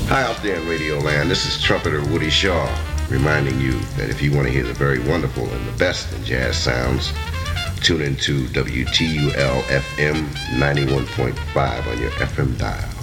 Hi out there in Radio Land. This is trumpeter Woody Shaw reminding you that if you want to hear the very wonderful and the best in jazz sounds, tune into WTUL FM 91.5 on your FM dial.